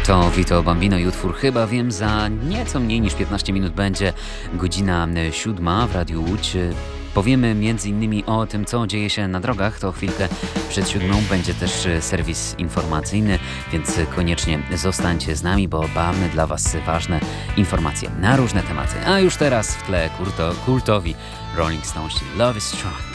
To Vito Bambino i utwór Chyba Wiem. Za nieco mniej niż 15 minut będzie godzina 7 w Radiu Łódź. Powiemy m.in. o tym, co dzieje się na drogach. To chwilkę przed 7 będzie też serwis informacyjny, więc koniecznie zostańcie z nami, bo mamy dla Was ważne informacje na różne tematy. A już teraz w tle kultowi Rolling Stones, Love is Strong.